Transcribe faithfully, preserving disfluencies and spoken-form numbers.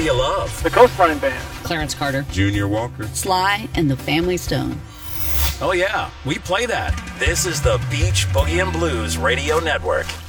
do you love? The Coastline Band. Clarence Carter. Junior Walker. Sly and the Family Stone. Oh yeah, we play that. This is the Beach Boogie and Blues Radio Network.